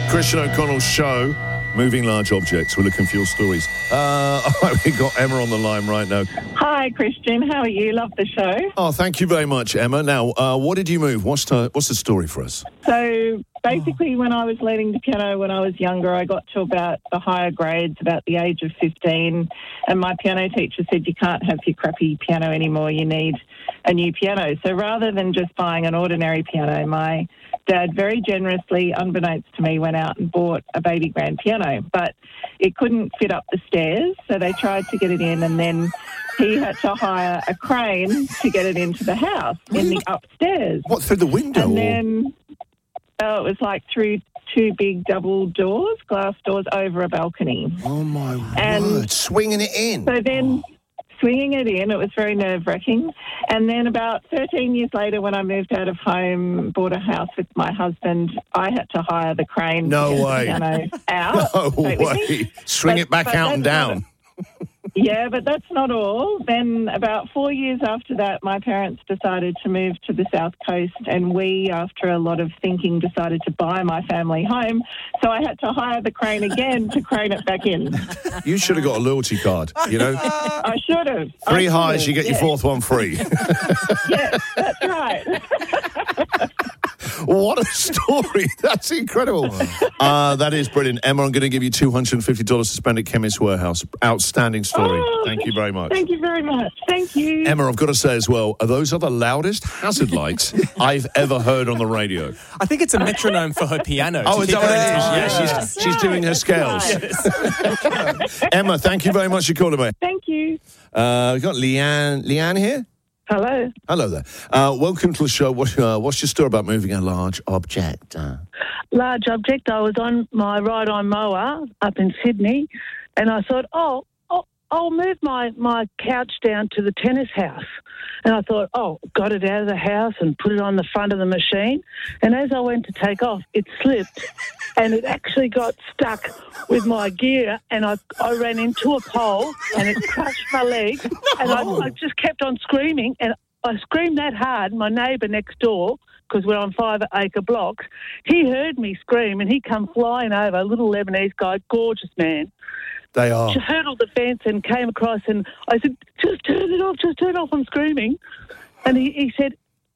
Christian O'Connell's show, Moving Large Objects. We're looking for your stories. We got Emma on the line right now. Hi, Christian. How are you? Love the show. Oh, thank you very much, Emma. Now, what did you move? What's the story for us? So, basically, when I was learning the piano when I was younger, I got to about the higher grades, about the age of 15, and my piano teacher said, you can't have your crappy piano anymore, you need a new piano. So rather than just buying an ordinary piano, my dad very generously, unbeknownst to me, went out and bought a baby grand piano, but it couldn't fit up the stairs, so they tried to get it in, and then he had to hire a crane to get it into the house in the upstairs. What, through the window? And then it was like through two big double doors, glass doors, over a balcony. Oh, my word. Swinging it in. So then swinging it in, it was very nerve-wracking. And then about 13 years later, when I moved out of home, bought a house with my husband, I had to hire the crane No to get way. the piano out. No way. Swing it back out and down. Yeah, but that's not all. Then about 4 years after that, my parents decided to move to the South Coast, and we, after a lot of thinking, decided to buy my family home. So I had to hire the crane again to crane it back in. You should have got a loyalty card, you know? I should have. Three highs, you get your fourth one free. Yes, that's right. What a story. That's incredible. That is brilliant. Emma, I'm going to give you $250 to spend at Chemist Warehouse. Outstanding story. Oh, Thank you very much. Thank you very much. Thank you. Emma, I've got to say as well, those are the loudest hazard lights I've ever heard on the radio. I think it's a metronome for her piano. Oh, is that what it is? Yeah, Yeah, she's doing her scales. Right. Emma, thank you very much for calling me. Thank you. We've got Leanne here. Hello. Hello there. Welcome to the show. What's your story about moving a large object? Large object. I was on my ride-on mower up in Sydney, and I thought, I'll move my couch down to the tennis house. And I thought, got it out of the house and put it on the front of the machine. And as I went to take off, it slipped, and it actually got stuck with my gear, and I ran into a pole, and it crushed my leg. And I just kept on screaming, and I screamed that hard. My neighbour next door, because we're on 5-acre blocks, he heard me scream, and he come flying over, a little Lebanese guy, gorgeous man. They are. She hurdled the fence and came across, and I said, just turn it off, I'm screaming. And he said,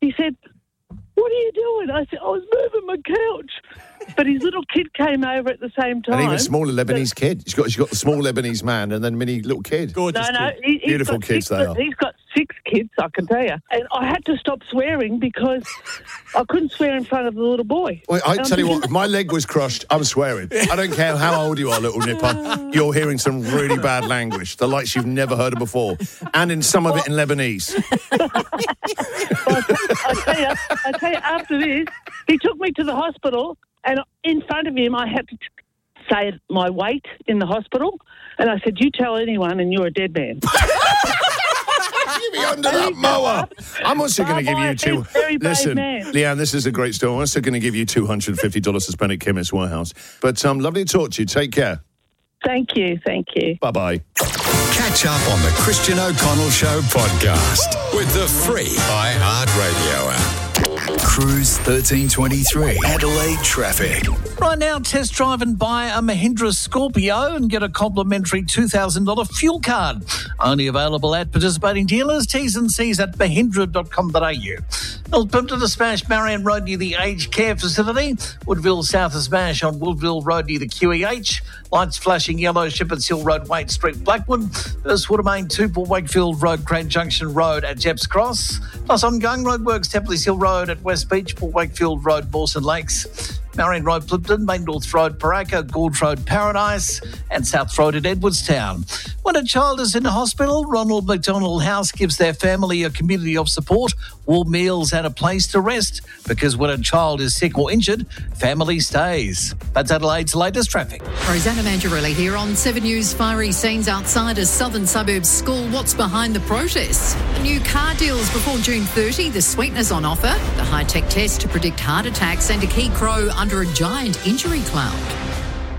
what are you doing? I said, I was moving my couch. But his little kid came over at the same time. And even smaller Lebanese kid. She's got the small Lebanese man and then mini little kid. Gorgeous kid. He's Beautiful got kids they are. He's got 6 kids, I can tell you. And I had to stop swearing because I couldn't swear in front of the little boy. Well, I tell you what, if my leg was crushed, I'm swearing. I don't care how old you are, little nipper. You're hearing some really bad language, the likes you've never heard of before, and in some of it in Lebanese. I tell you, after this, he took me to the hospital, and in front of him, I had to say my weight in the hospital, and I said, you tell anyone and you're a dead man. Give me under that mower. I'm also going to give you two. Listen, man. Leanne, this is a great story. I'm also going to give you $250 to spend at Chemist Warehouse. But lovely to talk to you. Take care. Thank you. Bye-bye. Catch up on the Christian O'Connell Show podcast with the free iHeartRadio app. Cruise 1323. Adelaide traffic. Right now, test drive and buy a Mahindra Scorpio and get a complimentary $2,000 fuel card. Only available at participating dealers. T's and C's at mahindra.com.au. North Pimpton to Smash Marion Road near the Aged Care Facility. Woodville South of Smash on Woodville Road near the QEH. Lights flashing yellow, Shepherd's Hill Road, Waite Street, Blackwood. First Watermain 2 Port Wakefield Road, Crane Junction Road at Jeps Cross. Plus ongoing roadworks, Templey's Hill Road at West Beach, Port Wakefield Road, Mawson Lakes. Marion Road, Plimpton, Main North Road, Paraka, Gould Road, Paradise, and South Road at Edwardstown. When a child is in a hospital, Ronald McDonald House gives their family a community of support, warm meals and a place to rest, because when a child is sick or injured, family stays. That's Adelaide's latest traffic. Rosanna Mangiarelli here on 7 News. Fiery scenes outside a southern suburbs school. What's behind the protests? New car deals before June 30. The sweeteners on offer. The high-tech test to predict heart attacks and a key crow under a giant injury cloud.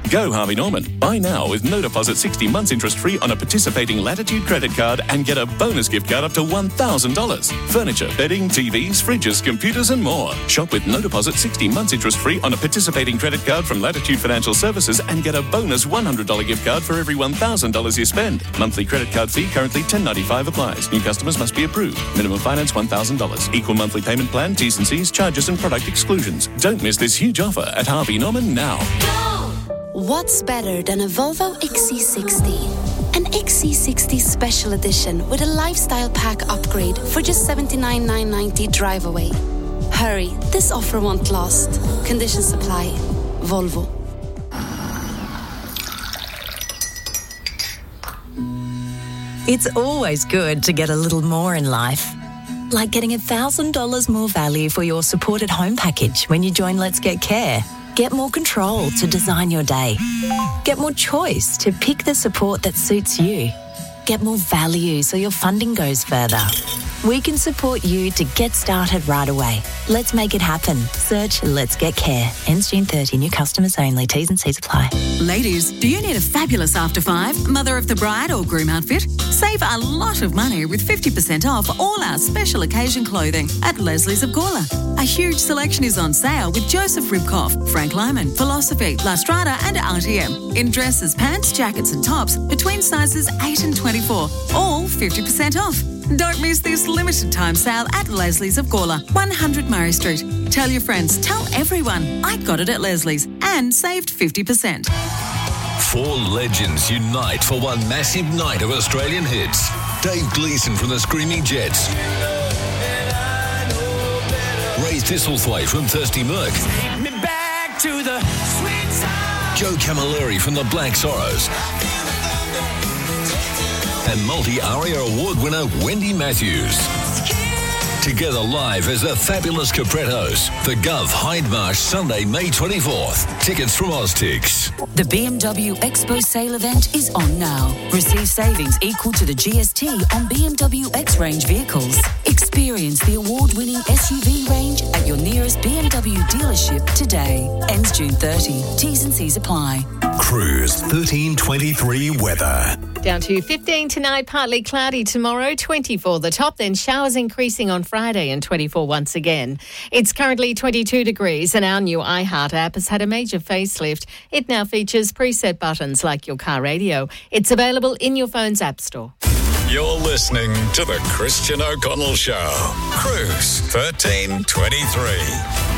Go Harvey Norman. Buy now with no deposit 60 months interest-free on a participating Latitude credit card and get a bonus gift card up to $1,000. Furniture, bedding, TVs, fridges, computers and more. Shop with no deposit 60 months interest-free on a participating credit card from Latitude Financial Services and get a bonus $100 gift card for every $1,000 you spend. Monthly credit card fee currently $10.95 applies. New customers must be approved. Minimum finance $1,000. Equal monthly payment plan, T's and C's, charges and product exclusions. Don't miss this huge offer at Harvey Norman now. What's better than a Volvo XC60? An XC60 Special Edition with a lifestyle pack upgrade for just $79,990 drive away. Hurry, this offer won't last. Conditions apply. Volvo. It's always good to get a little more in life. Like getting $1,000 more value for your supported home package when you join Let's Get Care. Get more control to design your day. Get more choice to pick the support that suits you. Get more value so your funding goes further. We can support you to get started right away. Let's make it happen. Search Let's Get Care. Ends June 30. New customers only. T's and C's apply. Ladies, do you need a fabulous after five, mother of the bride or groom outfit? Save a lot of money with 50% off all our special occasion clothing at Leslie's of Gawler. A huge selection is on sale with Joseph Ribkoff, Frank Lyman, Philosophy, La Strada and RTM. In dresses, pants, jackets and tops between sizes 8 and 24. All 50% off. Don't miss this limited time sale at Leslie's of Gawler, 100 Murray Street. Tell your friends, tell everyone, I got it at Leslie's and saved 50%. Four legends unite for one massive night of Australian hits. Dave Gleeson from the Screaming Jets. Ray Thistlethwaite from Thirsty Merc. Take me back to the sweet time. Joe Camilleri from the Black Sorrows. And multi-ARIA award winner Wendy Matthews. Together live as the Fabulous Caprettos. The Gov Hyde March, Sunday, May 24th. Tickets from Oztix. The BMW Expo sale event is on now. Receive savings equal to the GST on BMW X-Range vehicles. Experience the award-winning SUV range at your nearest BMW dealership today. Ends June 30. T's and C's apply. Cruise 1323 weather. Down to 15 tonight, partly cloudy tomorrow, 24 the top, then showers increasing on Friday and 24 once again. It's currently 22 degrees and our new iHeart app has had a major facelift. It now features preset buttons like your car radio. It's available in your phone's app store. You're listening to The Christian O'Connell Show. Cruise 1323.